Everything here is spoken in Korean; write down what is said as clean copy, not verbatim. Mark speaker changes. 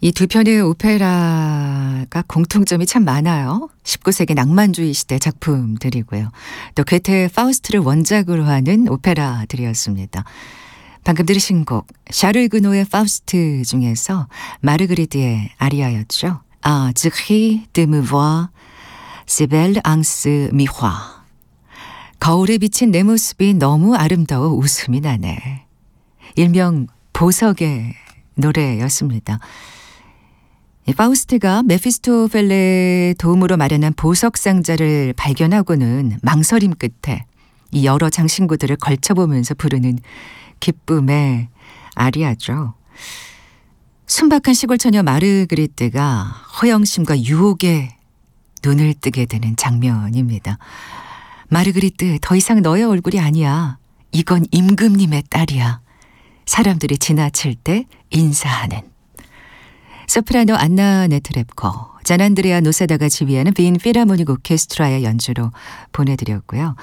Speaker 1: 이 두 편의 오페라가 공통점이 참 많아요. 19세기 낭만주의 시대 작품들이고요. 또 괴테의 파우스트를 원작으로 하는 오페라들이었습니다. 방금 들으신 곡 샤를 그노의 파우스트 중에서 마르그리드의 아리아였죠. 아, 즈히 드무와 시벨 앙스 미화. 거울에 비친 내 모습이 너무 아름다워 웃음이 나네. 일명 보석의 노래였습니다. 이 파우스트가 메피스토펠레의 도움으로 마련한 보석 상자를 발견하고는 망설임 끝에 이 여러 장신구들을 걸쳐보면서 부르는 기쁨의 아리아죠. 순박한 시골 처녀 마르그리트가 허영심과 유혹에 눈을 뜨게 되는 장면입니다. 마르그리트, 더 이상 너의 얼굴이 아니야. 이건 임금님의 딸이야. 사람들이 지나칠 때 인사하는. 소프라노 안나 네트랩코, 잔안드레아 노사다가 지휘하는 빈 필하모닉 오케스트라의 연주로 보내드렸고요.